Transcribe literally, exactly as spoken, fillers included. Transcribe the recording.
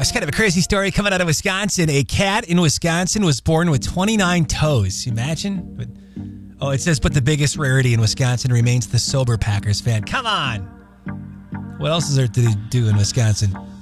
It's kind of a crazy story coming out of Wisconsin. A cat in Wisconsin was born with twenty-nine toes. Imagine? But, oh, it says, but the biggest rarity in Wisconsin remains the sober Packers fan. Come on. What else is there to do in Wisconsin?